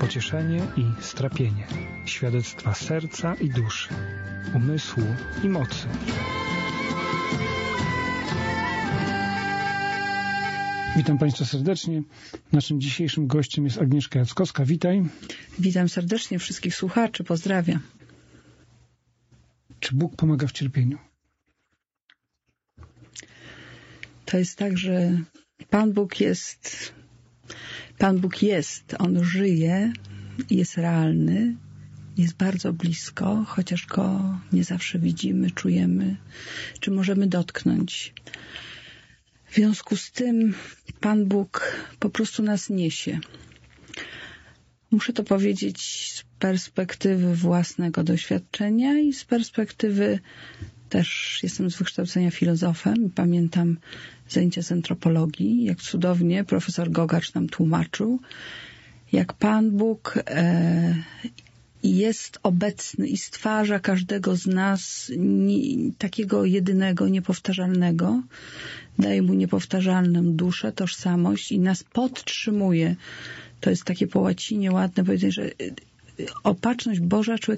pocieszenie i strapienie, świadectwa serca i duszy, umysłu i mocy. Witam Państwa serdecznie. Naszym dzisiejszym gościem jest Agnieszka Jackowska. Witaj. Witam serdecznie wszystkich słuchaczy. Pozdrawiam. Czy Bóg pomaga w cierpieniu? To jest tak, że Pan Bóg jest, On żyje, jest realny, jest bardzo blisko, chociaż Go nie zawsze widzimy, czujemy, czy możemy dotknąć. W związku z tym Pan Bóg po prostu nas niesie. Muszę to powiedzieć z perspektywy własnego doświadczenia i z perspektywy też jestem z wykształcenia filozofem i pamiętam zajęcia z antropologii, jak cudownie profesor Gogacz nam tłumaczył, jak Pan Bóg jest obecny i stwarza każdego z nas takiego jedynego, niepowtarzalnego, daje mu niepowtarzalną duszę, tożsamość i nas podtrzymuje. To jest takie po łacinie ładne powiedzenie, że opatrzność Boża człowieka